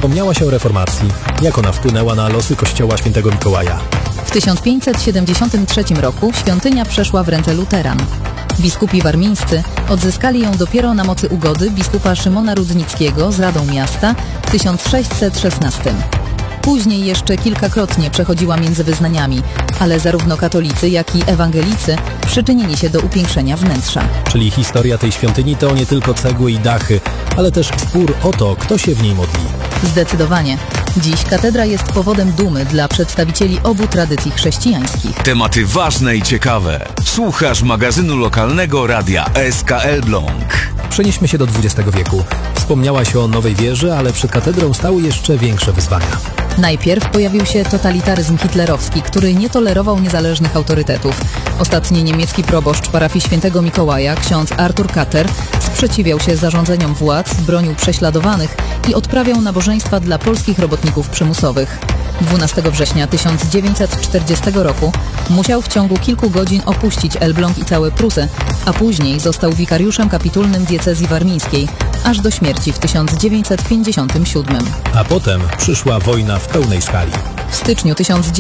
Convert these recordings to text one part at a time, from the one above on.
Wspomniała się o reformacji. Jak ona wpłynęła na losy kościoła świętego Mikołaja? W 1573 roku świątynia przeszła w ręce luteran. Biskupi warmińscy odzyskali ją dopiero na mocy ugody biskupa Szymona Rudnickiego z Radą Miasta w 1616. Później jeszcze kilkakrotnie przechodziła między wyznaniami, ale zarówno katolicy, jak i ewangelicy przyczynili się do upiększenia wnętrza. Czyli historia tej świątyni to nie tylko cegły i dachy, ale też spór o to, kto się w niej modli. Zdecydowanie. Dziś katedra jest powodem dumy dla przedstawicieli obu tradycji chrześcijańskich. Tematy ważne i ciekawe. Słuchasz magazynu lokalnego radia SK Elbląg. Przenieśmy się do XX wieku. Wspomniałaś o nowej wieży, ale przed katedrą stały jeszcze większe wyzwania. Najpierw pojawił się totalitaryzm hitlerowski, który nie tolerował niezależnych autorytetów. Ostatni niemiecki proboszcz parafii świętego Mikołaja, ksiądz Artur Kater, sprzeciwiał się zarządzeniom władz, bronił prześladowanych i odprawiał nabożeństwa dla polskich robotników przymusowych. 12 września 1940 roku musiał w ciągu kilku godzin opuścić Elbląg i całe Prusy, a później został wikariuszem kapitulnym diecezji warmińskiej, aż do śmierci w 1957. A potem przyszła wojna w pełnej skali. W styczniu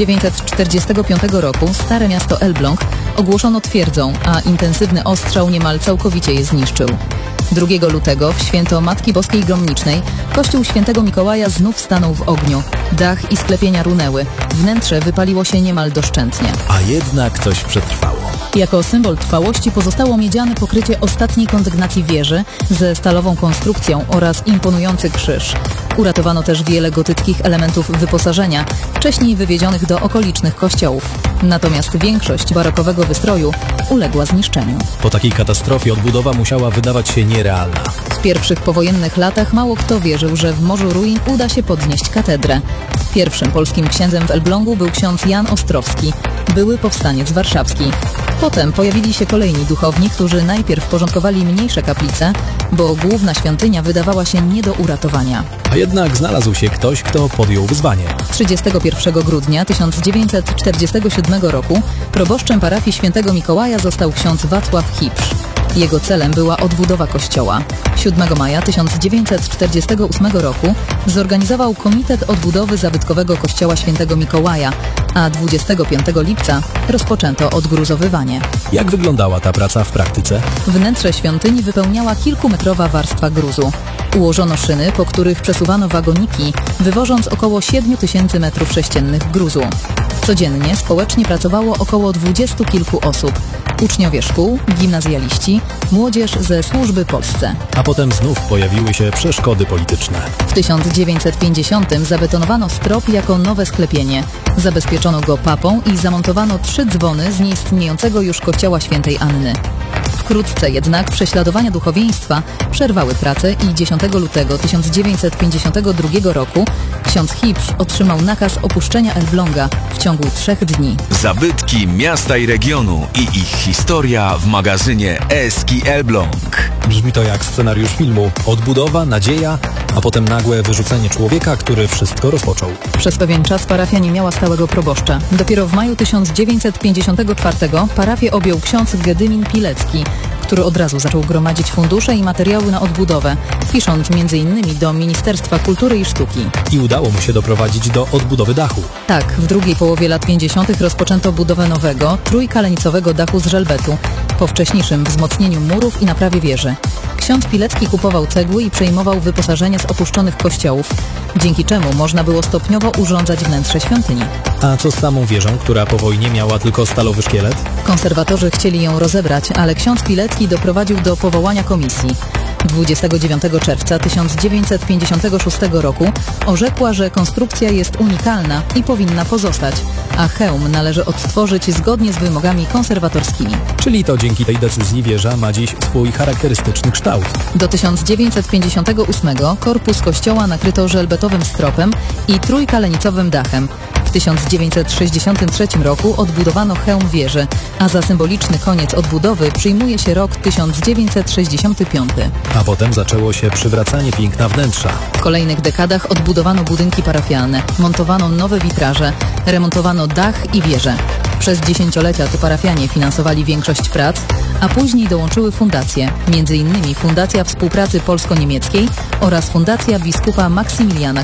1945 roku Stare Miasto Elbląg ogłoszono twierdzą, a intensywny ostrzał niemal całkowicie je zniszczył. 2 lutego w święto Matki Boskiej Gromnicznej kościół świętego Mikołaja znów stanął w ogniu. Dach i sklepienia runęły. Wnętrze wypaliło się niemal doszczętnie. A jednak coś przetrwało. Jako symbol trwałości pozostało miedziane pokrycie ostatniej kondygnacji wieży ze stalową konstrukcją oraz imponujący krzyż. Uratowano też wiele gotyckich elementów wyposażenia, wcześniej wywiezionych do okolicznych kościołów. Natomiast większość barokowego wystroju uległa zniszczeniu. Po takiej katastrofie odbudowa musiała wydawać się nierealna. W pierwszych powojennych latach mało kto wierzył, że w morzu ruin uda się podnieść katedrę. Pierwszym polskim księdzem w Elblągu był ksiądz Jan Ostrowski, były powstaniec warszawski. Potem pojawili się kolejni duchowni, którzy najpierw porządkowali mniejsze kaplice, bo główna świątynia wydawała się nie do uratowania. A jednak znalazł się ktoś, kto podjął wyzwanie. 31 grudnia 1947 roku proboszczem parafii świętego Mikołaja został ksiądz Wacław Hipsz. Jego celem była odbudowa kościoła. 7 maja 1948 roku zorganizował Komitet Odbudowy Zabytkowego Kościoła Świętego Mikołaja, a 25 lipca rozpoczęto odgruzowywanie. Jak wyglądała ta praca w praktyce? Wnętrze świątyni wypełniała kilkumetrowa warstwa gruzu. Ułożono szyny, po których przesuwano wagoniki, wywożąc około 7000 m3 gruzu. Codziennie społecznie pracowało około 20 kilku osób. Uczniowie szkół, gimnazjaliści, młodzież ze służby Polsce. A potem znów pojawiły się przeszkody polityczne. W 1950 zabetonowano strop jako nowe sklepienie. Zabezpieczono go papą i zamontowano 3 dzwony z nieistniejącego już kościoła świętej Anny. Wkrótce jednak prześladowania duchowieństwa przerwały pracę i 10 lutego 1952 roku ksiądz Hipsz otrzymał nakaz opuszczenia Elbląga w ciągu 3 dni. Zabytki miasta i regionu i ich historia w magazynie Eski Elbląg. Brzmi to jak scenariusz filmu. Odbudowa, nadzieja, a potem nagłe wyrzucenie człowieka, który wszystko rozpoczął. Przez pewien czas parafia nie miała stałego proboszcza. Dopiero w maju 1954 parafię objął ksiądz Gedymin Pilecki, który od razu zaczął gromadzić fundusze i materiały na odbudowę, pisząc m.in. do Ministerstwa Kultury i Sztuki. I udało mu się doprowadzić do odbudowy dachu. Tak, w drugiej połowie lat 50. rozpoczęto budowę nowego, trójkalenicowego dachu z żelbetu, po wcześniejszym wzmocnieniu murów i naprawie wieży. Ksiądz Pilecki kupował cegły i przejmował wyposażenie z opuszczonych kościołów, dzięki czemu można było stopniowo urządzać wnętrze świątyni. A co z samą wieżą, która po wojnie miała tylko stalowy szkielet? Konserwatorzy chcieli ją rozebrać, ale ksiądz Pilecki doprowadził do powołania komisji. 29 czerwca 1956 roku orzekła, że konstrukcja jest unikalna i powinna pozostać, a hełm należy odtworzyć zgodnie z wymogami konserwatorskimi. Czyli to dzięki tej decyzji wieża ma dziś swój charakterystyczny kształt. Do 1958 korpus kościoła nakryto żelbetowym stropem i trójkalenicowym dachem. W 1963 roku odbudowano hełm wieży, a za symboliczny koniec odbudowy przyjmuje się rok 1965. A potem zaczęło się przywracanie piękna wnętrza. W kolejnych dekadach odbudowano budynki parafialne, montowano nowe witraże, remontowano dach i wieże. Przez dziesięciolecia to parafianie finansowali większość prac, a później dołączyły fundacje, m.in. Fundacja Współpracy Polsko-Niemieckiej oraz Fundacja biskupa Maksymiliana